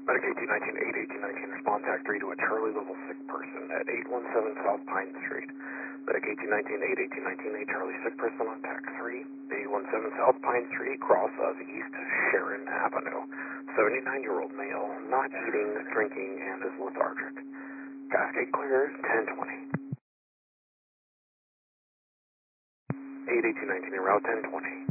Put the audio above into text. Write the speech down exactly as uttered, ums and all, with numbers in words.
Medic eighteen nineteen, eight eighteen nineteen, respond tac three to a Charlie level sick person at eight one seven South Pine Street. Medic eighteen nineteen, eight eighteen nineteen, a Charlie sick person on tac three, eight one seven South Pine Street, cross of East Sharon Avenue. seventy-nine-year-old male, not eating, drinking, and is lethargic. Cascade clear, ten twenty. eight eighteen nineteen, en route ten twenty.